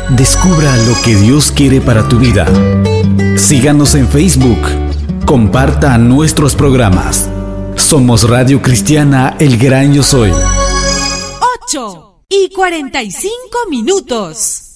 Descubra lo que Dios quiere para tu vida. Síganos en Facebook. Comparta nuestros programas. Somos Radio Cristiana El Gran Yo Soy. 8:45.